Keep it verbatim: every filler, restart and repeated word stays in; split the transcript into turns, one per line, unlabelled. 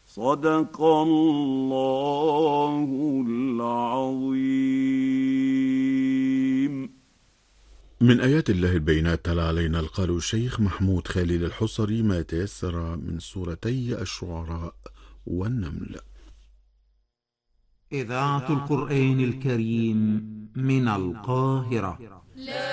صدق الله العظيم.
من آيات الله البينات تلا علينا القارئ الشيخ محمود خالد الحصري ما تيسر من سورتي الشعراء والنمل.
إذاعة القرآن الكريم من القاهرة.